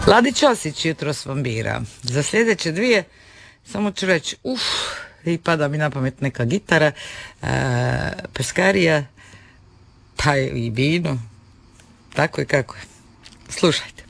Ladi Ćosić jutros vam bira. Za sljedeće dvije samo ću reći i pada mi na pamet neka gitara, peskarija, pa i vino, tako i kako je. Slušajte.